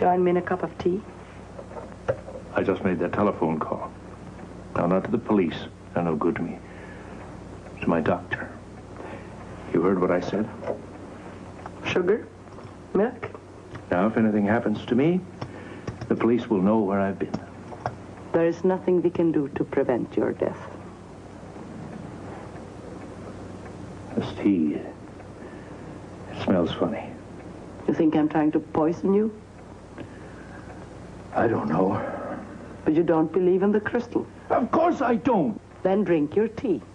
Join me in a cup of tea? I just made that telephone call. Now, not to the police. They're no good to me. To my doctor. You heard what I said? Sugar? Milk? Now, if anything happens to me, the police will know where I've been. There is nothing we can do to prevent your death. This tea, it smells funny. You think I'm trying to poison you? I don't know. But you don't believe in the crystal. Of course I don't. Then drink your tea.